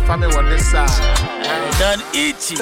family on this side. Done itchy.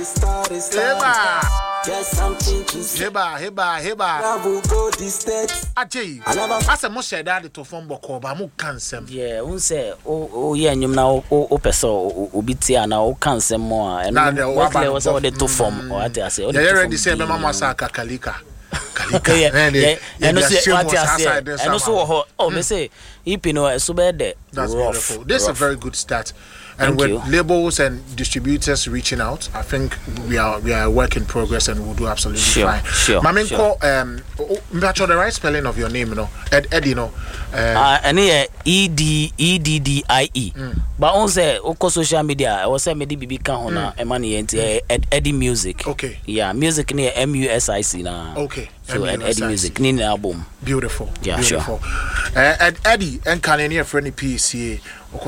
Heba. Ajay. As a most said that to form boko, but mu cancel. Yeah, who say, oh, yeah, you now, oh, peso, ubitia now, cancel more. And what was all the to form, or I say, you already said, Mamma Saka Kalika. And also, they say, Ipino, so bad. That's beautiful. This is a very good start. And with labels and distributors reaching out, I think we are a work in progress and we'll do absolutely fine. Sure. Mamin call the right spelling of your name, you know. Eddie, you know. And here EDDIE. But on say oko social media, I was say me BB kan hona e mani Eddie Music. Okay. Yeah, music near MUSIC na. Okay. So Eddie Music ni album. Beautiful. Yeah, beautiful. Sure. And Eddie and Kanani for any PCA.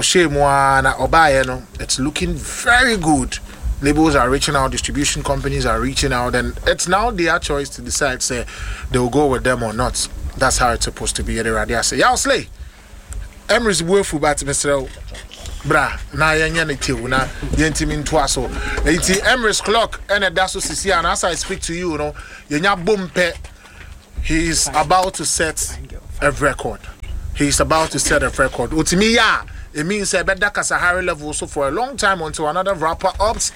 It's looking very good. Labels are reaching out, distribution companies are reaching out, and it's now their choice to decide say they will go with them or not. That's how it's supposed to be. I say, y'all slay. Emrys Buefu bat Mr. Bra, na yenya tiu na yentimin twaso. Emrys clock and a daso sisi, and as I speak to you, yenya bumpe. He's about to set a record. He's about to set a record. Utimiya. It means a better Kasahari level so for a long time until another rapper opts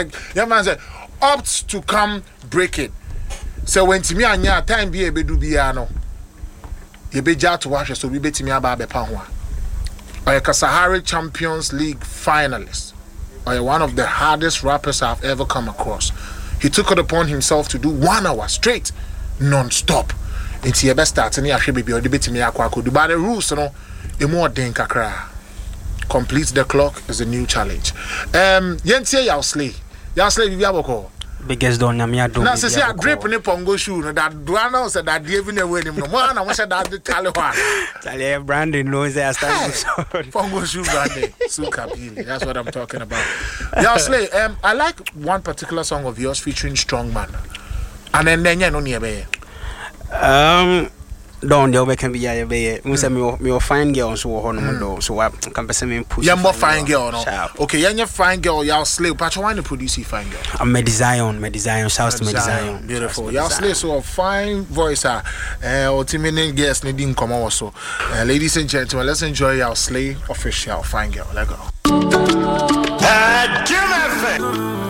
to come break it. So when Timmy Anya time be a bedu biano, you be jar to watch so we bet me about Bepanwa. Or a Kasahari Champions League finalist, or one of the hardest rappers I've ever come across. He took it upon himself to do 1 hour straight, non-stop. It's your best start and you actually be debate me aqua could do by the rules, you know, a more denka cry. Complete the clock is a new challenge. Yentie Yausley Biaboko. Biggest don Namia do. Now, say I drip in a pongo shoe, that Duano said that giving away him. One, I wish I had the Taliban. Talia Brandon knows I started. Pongo shoe branding. Sukapili. That's what I'm talking about. Yausley, I like one particular song of yours featuring Strongman. And then you know near. Don't you can be a bay. Me fine girl so on so I can be push. You're more fine girl, no? Okay, you're fine girl, y'all slave. But why not produce fine girl? I'm Medizion, shouts to Medizion. Beautiful. Y'all slave, so a fine voice. Ultimately, guests needing come also. Ladies and gentlemen, let's enjoy y'all slave official fine girl. Let go.